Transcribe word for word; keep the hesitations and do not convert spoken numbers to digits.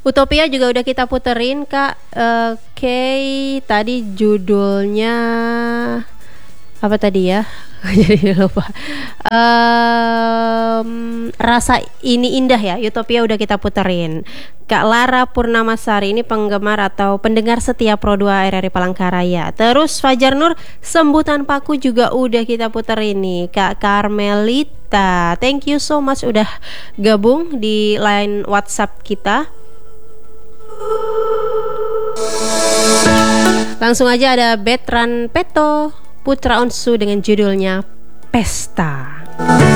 Utopia juga udah kita puterin Kak. Oke, okay, tadi judulnya apa tadi ya? Jadi lupa. Um, rasa ini indah ya. Utopia udah kita puterin. Kak Lara Purnamasari ini penggemar atau pendengar setia Pro dua R R I Palangkaraya. Terus Fajar Nur Sembutan Paku juga udah kita puterin nih. Kak Carmelita, thank you so much udah gabung di line WhatsApp kita. Langsung aja ada Betran Peto Putra Onsu dengan judulnya Pesta.